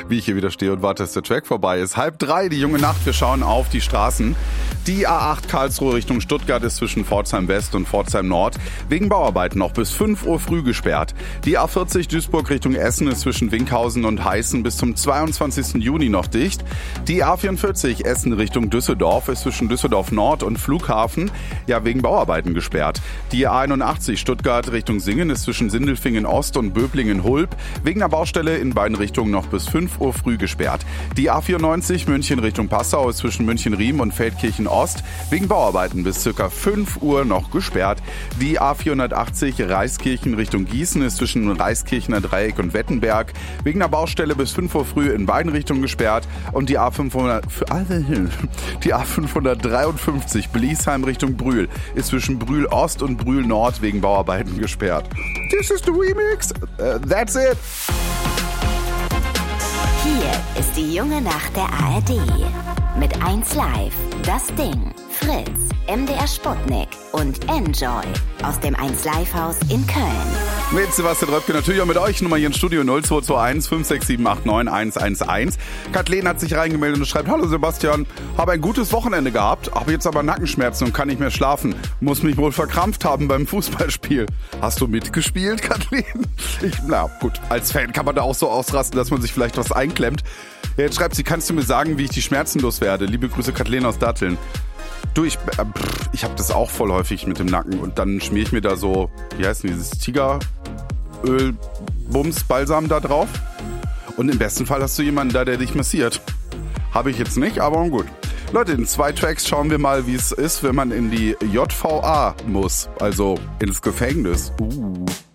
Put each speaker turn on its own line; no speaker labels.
Wie ich hier wieder stehe und warte, dass der Track vorbei ist. 2:30, die junge Nacht, wir schauen auf die Straßen. Die A8 Karlsruhe Richtung Stuttgart ist zwischen Pforzheim West und Pforzheim Nord wegen Bauarbeiten noch bis 5 Uhr früh gesperrt. Die A40 Duisburg Richtung Essen ist zwischen Winkhausen und Heißen bis zum 22. Juni noch dicht. Die A44 Essen Richtung Düsseldorf ist zwischen Düsseldorf Nord und Flughafen wegen Bauarbeiten gesperrt. Die A81 Stuttgart Richtung Singen ist zwischen Sindelfingen Ost und Böblingen Hulb wegen einer Baustelle in beiden Richtungen noch bis 5 Uhr früh gesperrt. Die A94 München Richtung Passau ist zwischen München-Riem und Feldkirchen Ost wegen Bauarbeiten bis ca. 5 Uhr noch gesperrt. Die A480 Reiskirchen Richtung Gießen ist zwischen Reiskirchener Dreieck und Wettenberg wegen einer Baustelle bis 5 Uhr früh in beiden Richtungen gesperrt. Und die A553 Bliesheim Richtung Brühl ist zwischen Brühl Ost und Brühl Nord wegen Bauarbeiten gesperrt. This is the remix. That's it.
Hier ist die junge Nacht der ARD. Mit 1Live, Das Ding, Fritz, MDR Sputnik und Enjoy aus dem 1Live-Haus in Köln.
Mit Sebastian Röpke, natürlich auch mit euch. Nummer hier im Studio 0221 56789 111. Kathleen hat sich reingemeldet und schreibt: Hallo Sebastian, habe ein gutes Wochenende gehabt, habe jetzt aber Nackenschmerzen und kann nicht mehr schlafen. Muss mich wohl verkrampft haben beim Fußballspiel. Hast du mitgespielt, Kathleen? Gut, als Fan kann man da auch so ausrasten, dass man sich vielleicht was einklemmt. Jetzt schreibt sie: Kannst du mir sagen, wie ich die Schmerzen loswerde? Liebe Grüße, Kathleen aus Datteln. Du, ich habe das auch voll häufig mit dem Nacken und dann schmier ich mir da so, wie heißt denn dieses Tigeröl, Bums, Balsam da drauf. Und im besten Fall hast du jemanden da, der dich massiert. Habe ich jetzt nicht, aber gut. Leute, in 2 Tracks schauen wir mal, wie es ist, wenn man in die JVA muss, also ins Gefängnis.